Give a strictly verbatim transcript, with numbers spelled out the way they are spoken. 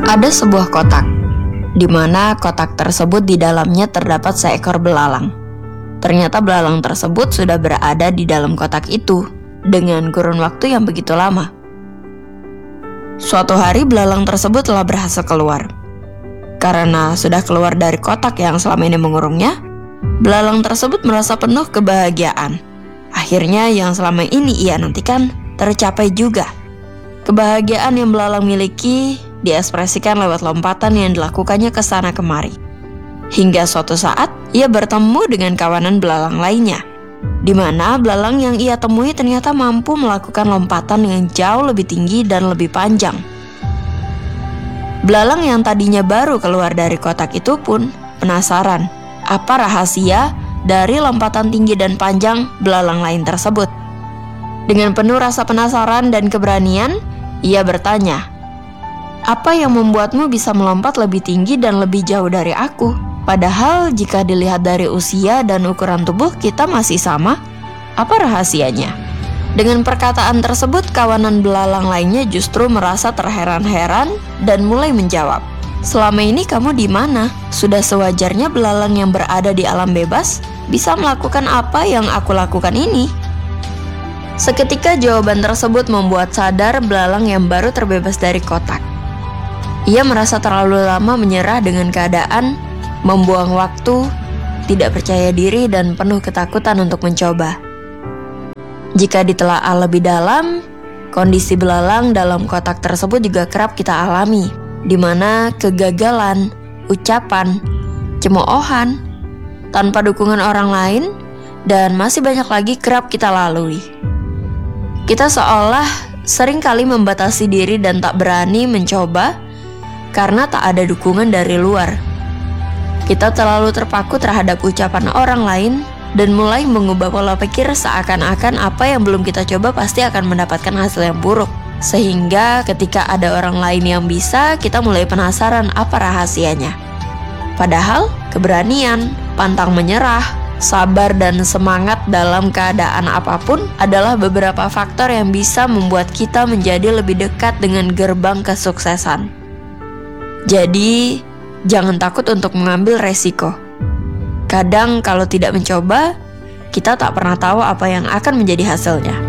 Ada sebuah kotak, di mana kotak tersebut di dalamnya terdapat seekor belalang. Ternyata belalang tersebut sudah berada di dalam kotak itu dengan kurun waktu yang begitu lama. Suatu hari belalang tersebut telah berhasil keluar. Karena sudah keluar dari kotak yang selama ini mengurungnya, belalang tersebut merasa penuh kebahagiaan. Akhirnya yang selama ini ia nantikan tercapai juga. Kebahagiaan yang belalang miliki diekspresikan lewat lompatan yang dilakukannya ke sana kemari. Hingga suatu saat ia bertemu dengan kawanan belalang lainnya, di mana belalang yang ia temui ternyata mampu melakukan lompatan yang jauh lebih tinggi dan lebih panjang. Belalang yang tadinya baru keluar dari kotak itu pun penasaran apa rahasia dari lompatan tinggi dan panjang belalang lain tersebut. Dengan penuh rasa penasaran dan keberanian, ia bertanya, "Apa yang membuatmu bisa melompat lebih tinggi dan lebih jauh dari aku? Padahal jika dilihat dari usia dan ukuran tubuh kita masih sama. Apa rahasianya?" Dengan perkataan tersebut, kawanan belalang lainnya justru merasa terheran-heran dan mulai menjawab, "Selama ini kamu di mana? Sudah sewajarnya belalang yang berada di alam bebas bisa melakukan apa yang aku lakukan ini." Seketika jawaban tersebut membuat sadar belalang yang baru terbebas dari kotak. Ia merasa terlalu lama menyerah dengan keadaan, membuang waktu, tidak percaya diri, dan penuh ketakutan untuk mencoba. Jika ditelaah lebih dalam, kondisi belalang dalam kotak tersebut juga kerap kita alami, di mana kegagalan, ucapan, cemoohan, tanpa dukungan orang lain, dan masih banyak lagi kerap kita lalui. Kita seolah sering kali membatasi diri dan tak berani mencoba karena tak ada dukungan dari luar. Kita terlalu terpaku terhadap ucapan orang lain dan mulai mengubah pola pikir seakan-akan apa yang belum kita coba pasti akan mendapatkan hasil yang buruk. Sehingga ketika ada orang lain yang bisa, kita mulai penasaran apa rahasianya. Padahal keberanian, pantang menyerah, sabar, dan semangat dalam keadaan apapun adalah beberapa faktor yang bisa membuat kita menjadi lebih dekat dengan gerbang kesuksesan. Jadi, jangan takut untuk mengambil resiko. Kadang kalau tidak mencoba, kita tak pernah tahu apa yang akan menjadi hasilnya.